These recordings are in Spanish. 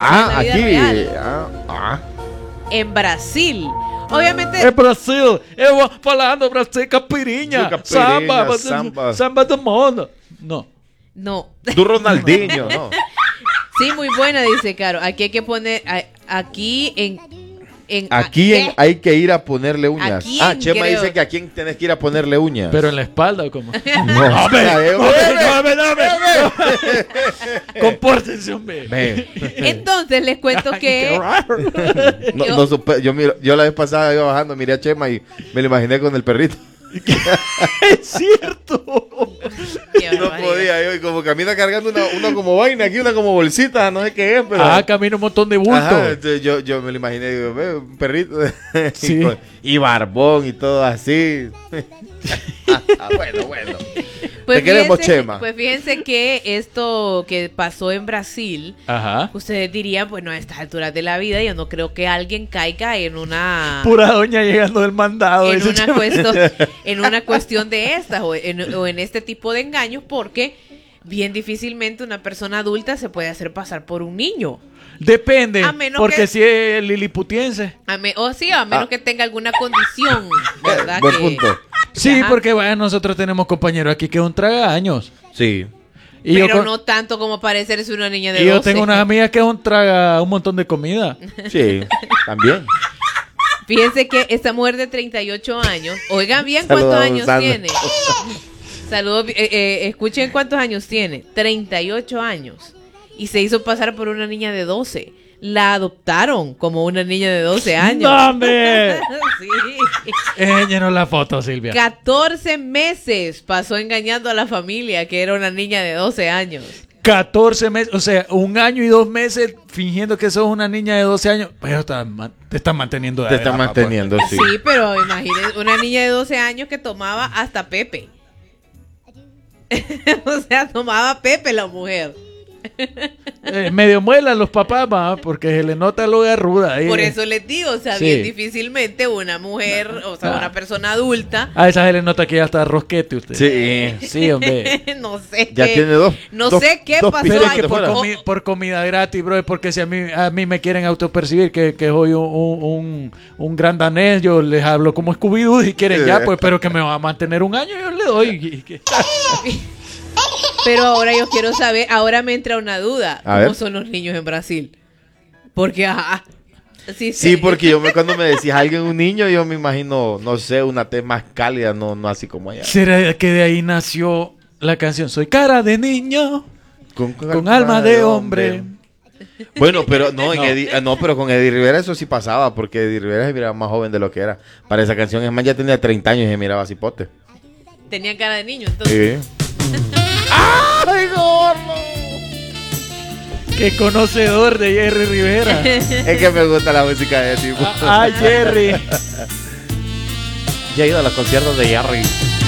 en la vida aquí. real. En Brasil. Obviamente. É Brasil. Eu vou falando Brasil, caipirinha. Samba do mundo. No. Du Ronaldinho, ¿no? Sí, muy buena, dice Caro. Aquí hay que poner. Aquí hay que ir a ponerle uñas. Chema creo. dice que a quién tenés que ir a ponerle uñas. Pero en la espalda o cómo. No, Compórtense, hombre. Entonces les cuento que. Yo la vez pasada iba bajando, miré a Chema y me lo imaginé con el perrito. Es cierto. No podía, yo, y como camina cargando una como vaina aquí, una como bolsita, no sé qué es, pero. Camina un montón de bulto. Entonces yo me lo imaginé, digo, ve, un perrito. Sí. y barbón y todo así. Bueno. Pues Te queremos, fíjense, Chema. pues fíjense que esto que pasó en Brasil, ustedes dirían, bueno, a estas alturas de la vida, yo no creo que alguien caiga en una. Pura doña llegando del mandado. En una cuestión de estas o en este tipo de engaños, porque bien difícilmente una persona adulta se puede hacer pasar por un niño. Depende, porque que, si es liliputiense. A menos que tenga alguna condición, ¿verdad? Buen punto. Sí, porque bueno, nosotros tenemos compañeros aquí que son tragaños. Sí. Pero no tanto como parecerse una niña de 12. Y yo tengo unas amigas que son traga un montón de comida. Sí, también. Fíjense que esta mujer de 38 años, oigan bien cuántos años tiene. Saludos, escuchen cuántos años tiene. 38 años. Y se hizo pasar por una niña de 12. La adoptaron como una niña de 12 años. ¡No, hombre! Sí. Enséñanos la foto, Silvia. 14 meses pasó engañando a la familia que era una niña de 12 años. 14 meses, o sea, 1 año y 2 meses fingiendo que sos una niña de 12 años. Pero te están manteniendo. Te están manteniendo, sí. Sí, pero imagínense, una niña de 12 años que tomaba hasta Pepe. O sea, tomaba Pepe la mujer. Medio muela los papás, porque se le nota lo de ruda ahí. Por eso les digo, o sea, Sí. bien difícilmente una mujer, o sea, una persona adulta. A esa se le nota que ya está rosquete usted. Sí, hombre. No sé ya qué. tiene dos. No sé qué pasó Pero es ahí. que por comida gratis, bro, porque si a mí me quieren autopercibir que soy un gran danés, yo les hablo como Scooby-Doo y quieren ya, pues, pero que me va a mantener 1 año, yo le doy. Pero ahora yo quiero saber, ahora me entra una duda. A ¿Cómo ver. son los niños en Brasil? Porque, Sí, porque cuando me decís alguien un niño, yo me imagino, no sé, una tez más cálida, no así como allá. ¿Será que de ahí nació la canción Soy cara de niño con alma de hombre? Bueno, pero pero con Eddie Rivera eso sí pasaba, porque Eddie Rivera se miraba más joven de lo que era. Para esa canción, es más, ya tenía 30 años y se miraba cipote. Tenía cara de niño, entonces. Sí. ¡Ay, gordo! ¡Qué conocedor de Jerry Rivera! Es que me gusta la música de ese tipo. ¡Ay, Jerry! Ya he ido a los conciertos de Jerry.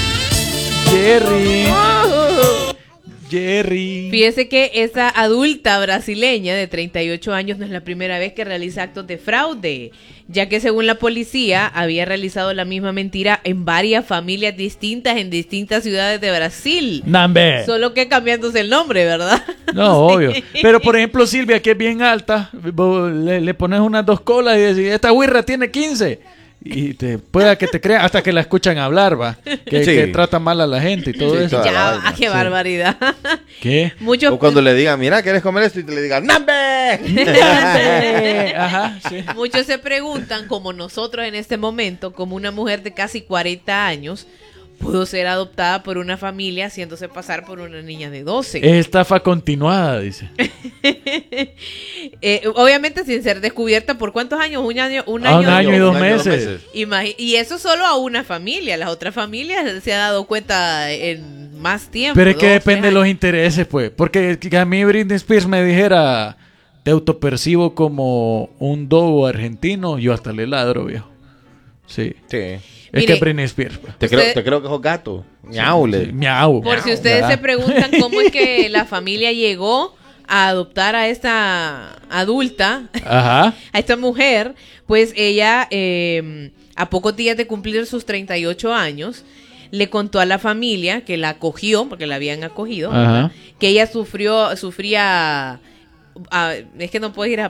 Jerry. Fíjese que esa adulta brasileña de 38 años no es la primera vez que realiza actos de fraude, ya que según la policía había realizado la misma mentira en varias familias distintas en distintas ciudades de Brasil. Nambe. Solo que cambiándose el nombre, ¿verdad? No, obvio. Pero por ejemplo, Silvia, que es bien alta, le pones unas 2 colas y decís, esta güirra tiene 15. Y pueda que te crean hasta que la escuchan hablar, va. Que trata mal a la gente y todo eso. Ya, qué barbaridad. ¿Qué? O cuando le digan, mira, ¿quieres comer esto? Y te le digan, ¡Nambe! Ajá, sí. Muchos se preguntan, como nosotros en este momento, como una mujer de casi 40 años pudo ser adoptada por una familia haciéndose pasar por una niña de 12. Es estafa continuada, dice. Obviamente sin ser descubierta por ¿cuántos años? Un año y 2 meses. Y eso solo a una familia. Las otras familias se han dado cuenta en más tiempo. Pero es que 2, depende de 3 los años. intereses, pues. Porque que a mí Britney Spears me dijera, te autopercibo como un dogo argentino, yo hasta le ladro, viejo. Sí. Es Mire, que Britney Spears. Pues. Te creo que es gato. Miau. Sí, miau. Por si ustedes se preguntan cómo es que la familia llegó a adoptar a esta adulta, Ajá. a esta mujer, pues ella, a pocos días de cumplir sus 38 años, le contó a la familia que la acogió, porque la habían acogido, Ajá. que ella sufría, es que no puedes ir a